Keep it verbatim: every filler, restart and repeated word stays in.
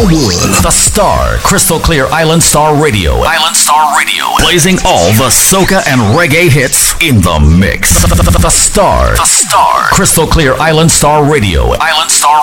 Wood. The Star, Crystal Clear Island Star Radio. Island Star Radio. Blazing all the soca and reggae hits in the mix. The, the, the, the Star. The Star. Crystal Clear Island Star Radio. Island Star